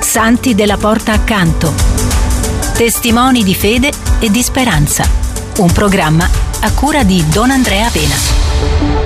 Santi della Porta Accanto. Testimoni di fede e di speranza. Un programma a cura di Don Andrea Pena.